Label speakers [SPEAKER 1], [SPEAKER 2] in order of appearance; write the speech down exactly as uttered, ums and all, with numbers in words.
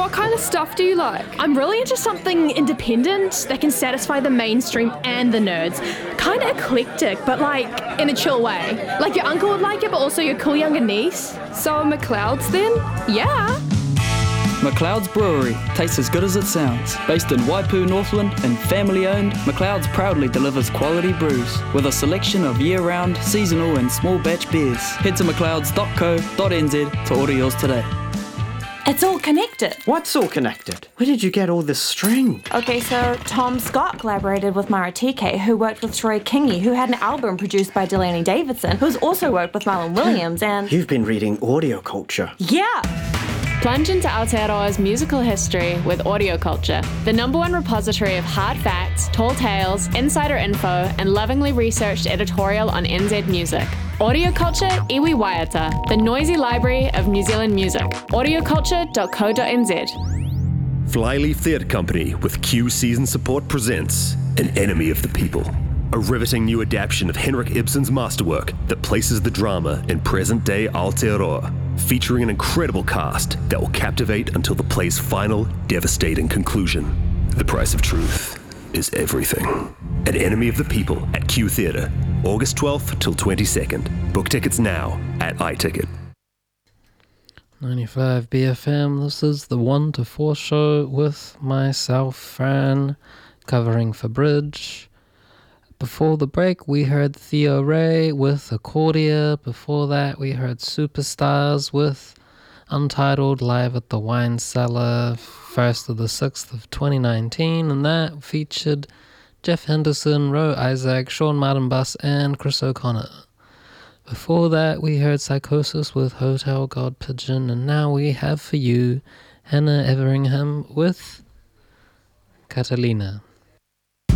[SPEAKER 1] What kind of stuff do you like?
[SPEAKER 2] I'm really into something independent that can satisfy the mainstream and the nerds. Kind of eclectic, but like in a chill way. Like your uncle would like it, but also your cool younger niece.
[SPEAKER 1] So are McLeod's then?
[SPEAKER 2] Yeah.
[SPEAKER 3] McLeod's Brewery tastes as good as it sounds. Based in Waipu, Northland, and family-owned, McLeod's proudly delivers quality brews with a selection of year-round, seasonal, and small batch beers. Head to mcleods dot co dot n z to order yours today.
[SPEAKER 4] It's all connected.
[SPEAKER 5] What's all connected? Where did you get all this string?
[SPEAKER 4] Okay, so Tom Scott collaborated with Maratike, who worked with Troy Kingi, who had an album produced by Delaney Davidson, who's also worked with Marlon Williams, and...
[SPEAKER 5] You've been reading Audio Culture.
[SPEAKER 4] Yeah!
[SPEAKER 6] Plunge into Aotearoa's musical history with Audio Culture, the number one repository of hard facts, tall tales, insider info, and lovingly researched editorial on N Z music. Audio Culture Iwi Waiata, the noisy library of New Zealand music. audio culture dot co dot n z.
[SPEAKER 7] Flyleaf Theatre Company with Q Season Support presents An Enemy of the People, a riveting new adaptation of Henrik Ibsen's masterwork that places the drama in present-day Aotearoa, featuring an incredible cast that will captivate until the play's final, devastating conclusion. The price of truth is everything. An Enemy of the People at Q Theatre, August twelfth till twenty-second. Book tickets now at iTicket.
[SPEAKER 8] ninety-five B F M, this is the one to four show with myself, Fran, covering for Bridge. Before the break, we heard Theo Ray with Accordia. Before that, we heard Superstars with Untitled live at the Wine Cellar, first of the sixth of twenty nineteen, and that featured Jeff Henderson, Ro Isaac, Sean Martin Buss, and Chris O'Connor. Before that, we heard Psychosis with Hotel God Pigeon, and now we have for you Hannah Everingham with Catalina.